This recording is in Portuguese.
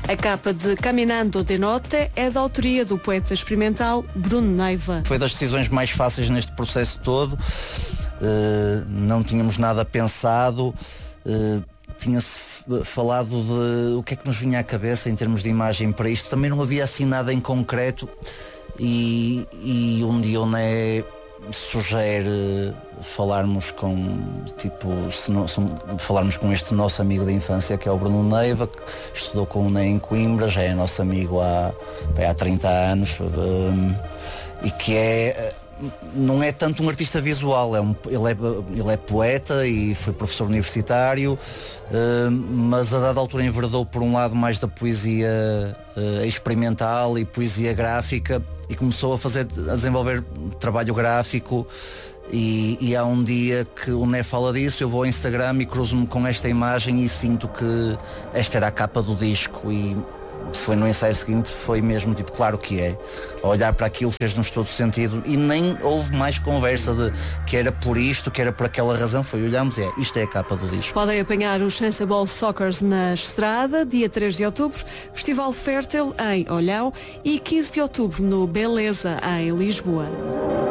A capa de Caminando de Notte é da autoria do poeta experimental Bruno Neiva. Foi das decisões mais fáceis neste processo todo. Não tínhamos nada pensado. Tinha-se falado de o que é que nos vinha à cabeça em termos de imagem para isto. Também não havia assim nada em concreto. E um dia o Né sugere falarmos com falarmos com este nosso amigo da infância, que é o Bruno Neiva, que estudou com o Né em Coimbra, já é nosso amigo há 30 anos, e que não é tanto um artista visual, ele é poeta e foi professor universitário, mas a dada altura enverdou por um lado mais da poesia experimental e poesia gráfica, e começou a desenvolver trabalho gráfico. E há um dia que o Né fala disso, eu vou ao Instagram e cruzo-me com esta imagem e sinto que esta era a capa do disco, e foi no ensaio seguinte, foi mesmo tipo, claro que é. A olhar para aquilo fez-nos todo sentido e nem houve mais conversa de que era por isto, que era por aquela razão. Foi, olhamos e isto é a capa do disco. Podem apanhar o Sensible Soccers na Estrada, dia 3 de outubro, Festival Fértil em Olhão e 15 de outubro no Beleza, em Lisboa.